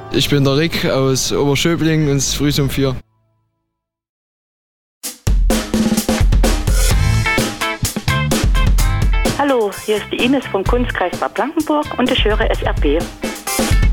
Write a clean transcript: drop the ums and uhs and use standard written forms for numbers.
Ich bin der Rick aus Oberschöbling und es ist früh um 4. Hallo, hier ist die Ines vom Kunstkreis Bad Blankenburg und ich höre SRP.